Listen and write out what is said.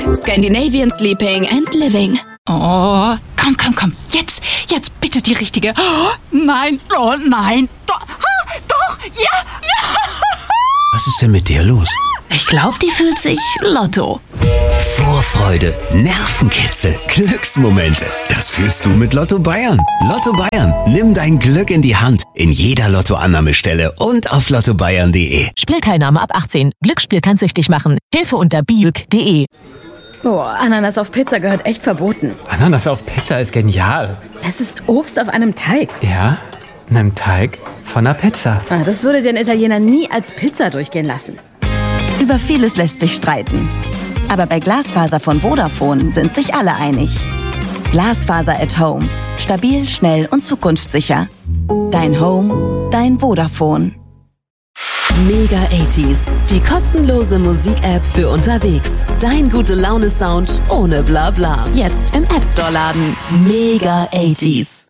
Scandinavian Sleeping and Living. Oh, komm. Jetzt bitte die richtige. Oh, nein. Doch, ja. Was ist denn mit dir los? Ich glaube, die fühlt sich Lotto. Vorfreude, Nervenkitzel, Glücksmomente. Das fühlst du mit Lotto Bayern. Lotto Bayern, nimm dein Glück in die Hand. In jeder Lottoannahmestelle und auf lottobayern.de. Spielteilnahme ab 18. Glücksspiel kann süchtig machen. Hilfe unter biuk.de. Boah, Ananas auf Pizza gehört echt verboten. Ananas auf Pizza ist genial. Es ist Obst auf einem Teig. Ja, einem Teig von einer Pizza. Das würde den Italiener nie als Pizza durchgehen lassen. Über vieles lässt sich streiten. Aber bei Glasfaser von Vodafone sind sich alle einig. Glasfaser at Home. Stabil, schnell und zukunftssicher. Dein Home, dein Vodafone. Mega 80s, die kostenlose Musik-App für unterwegs. Dein Gute-Laune-Sound ohne Blabla. Jetzt im App Store laden. Mega 80s.